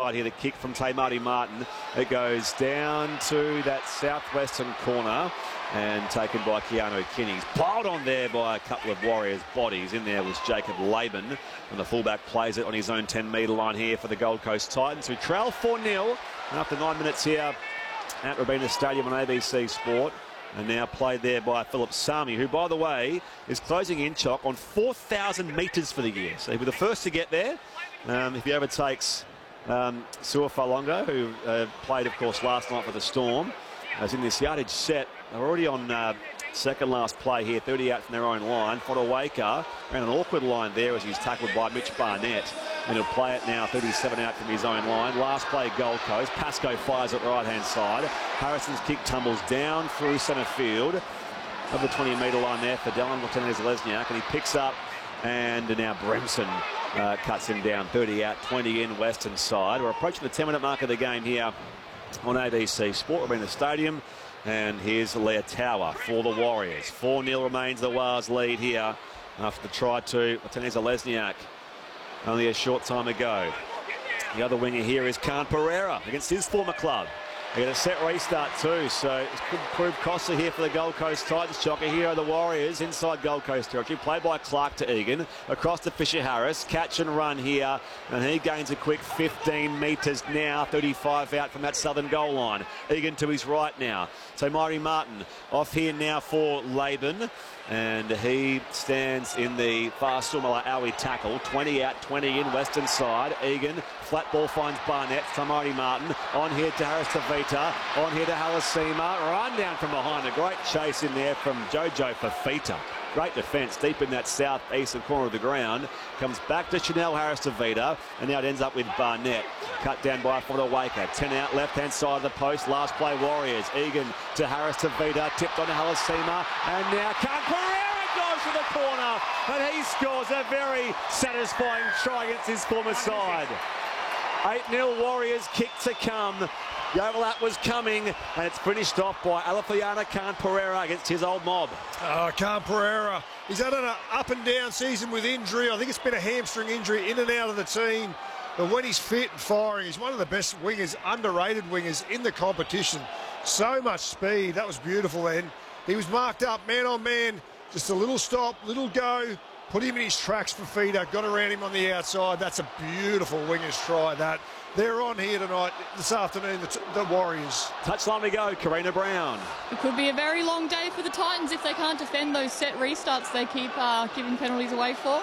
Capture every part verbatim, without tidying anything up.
here, the kick from Te Marty Martin. It goes down to that southwestern corner and taken by Keanu Kinney. He's piled on there by a couple of Warriors bodies. In there was Jacob Laban, and the fullback plays it on his own ten metre line here for the Gold Coast Titans, who trail four nil after nine minutes here at Robina Stadium on A B C Sport. And now played there by Philip Sami, who, by the way, is closing in, Chock, on four thousand metres for the year. So he'll be the first to get there. Um, if he overtakes um, Sua Falongo, who uh, played, of course, last night for the Storm, as in this yardage set. They're already on uh, second last play here, thirty out from their own line. Fodawaker ran an awkward line there as he's tackled by Mitch Barnett. And he'll play it now, thirty-seven out from his own line. Last play, Gold Coast. Pascoe fires at right-hand side. Harrison's kick tumbles down through centre field. Of the twenty metre line there for Dylan Martinez-Lesniak. And he picks up, and now Bremson uh, cuts him down. thirty out, twenty in, western side. We're approaching the ten minute mark of the game here on A B C Sport. We're in the stadium. And here's Leah Tower for the Warriors. four nil remains the Wars lead here after the try to Martinez-Lesniak only a short time ago. The other winger here is Khan Pereira against his former club. They get a set restart too, so it could prove costly here for the Gold Coast Titans. Chocker here are the Warriors inside Gold Coast territory. Played by Clark to Egan, across to Fisher Harris. Catch and run here, and he gains a quick fifteen metres now. thirty-five out from that southern goal line. Egan to his right now. So Marty Martin off here now for Laban. And he stands in the far Sumala Aui tackle. twenty out, twenty in, western side. Egan, flat ball finds Barnett. Tamari Martin on here to Harris Tavita. On here to Halasima. Run down from behind. A great chase in there from Jojo Fafita. Great defence deep in that southeastern corner of the ground. Comes back to Chanel Harris Tavita. And now it ends up with Barnett. Cut down by Fodawaker. ten out, left-hand side of the post. Last play, Warriors. Egan to Harris Tavita. Tipped on to Halasima. And now Khan Pereira goes to the corner. And he scores a very satisfying try against his former side. eight nil Warriors, kick to come. The overlap was coming, and it's finished off by Alafiana Khan Pereira against his old mob. Oh, Khan Pereira. He's had an up and down season with injury. I think it's been a hamstring injury in and out of the team. But when he's fit and firing, he's one of the best wingers, underrated wingers in the competition. So much speed. That was beautiful then. He was marked up man on man. Just a little stop, little go. Put him in his tracks for feeder. Got around him on the outside. That's a beautiful winger's try, that. They're on here tonight, this afternoon, the, the Warriors. Touchline we go, Karina Brown. It could be a very long day for the Titans if they can't defend those set restarts they keep uh, giving penalties away for.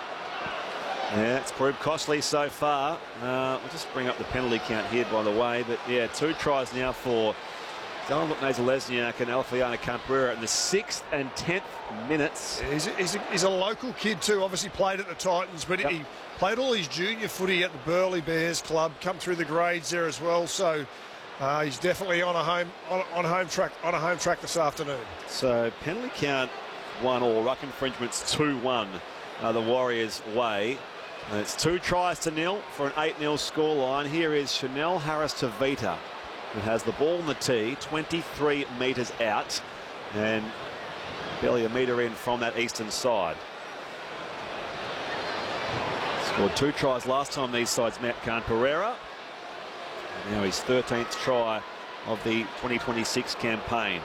Yeah, it's proved costly so far. Uh, we'll just bring up the penalty count here, by the way. But, yeah, two tries now for Dylan Martinez-Lesniak and Alafiana Khan Pereira in the sixth and tenth minutes. He's a, he's, a, he's a local kid too, obviously played at the Titans, but yep. he played all his junior footy at the Burleigh Bears club, come through the grades there as well, so uh, he's definitely on a home on, on home track on a home track this afternoon. So penalty count one all, ruck infringements two one uh, the Warriors' way. And it's two tries to nil for an eight nil scoreline. Here is Chanel Harris Tavita, who has the ball in the tee, twenty-three metres out, and barely a metre in from that eastern side. Scored two tries last time these sides met, Khan Pereira. And now his thirteenth try of the twenty twenty-six campaign.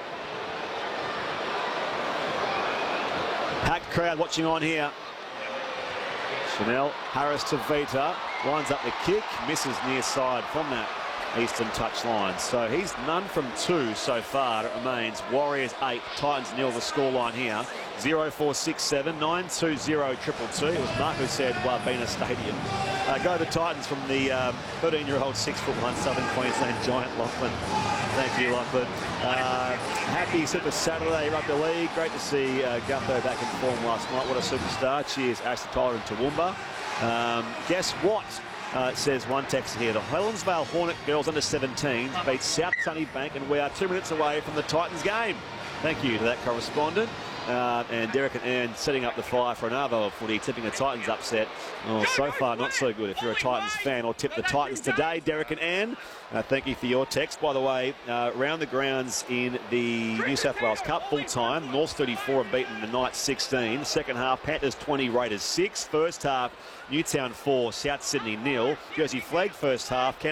Packed crowd watching on here. Chanel Harris Tavita lines up the kick, misses near side from that eastern touch line. So he's none from two so far. It remains Warriors eight, Titans nil. The scoreline here. zero four six seven nine two zero triple two. It was Mark who said Wabena Stadium. Uh, go to the Titans from the thirteen-year-old six foot one Southern Queensland giant Lachlan. Thank you, Lachlan. Uh, happy Super Saturday Rugby League. Great to see uh, Gutho back in form last night. What a superstar. Cheers, Ashley Tyler and Toowoomba. Um, guess what? Uh, says one text here. The Helensvale Hornet girls under seventeen beat South Sunnybank, and we are two minutes away from the Titans game. Thank you to that correspondent. Uh, and Derek and Ann setting up the fire for another footy, tipping the Titans upset. Oh, so far, not so good. If you're a Titans fan, or tip the Titans today, Derek and Ann. Uh, thank you for your text. By the way, uh, round the grounds in the New South Wales Cup full time. Norths thirty-four have beaten the Knights sixteen. Second half, Panthers twenty, Raiders six. First half, Newtown four, South Sydney nil. Jersey Flag first half.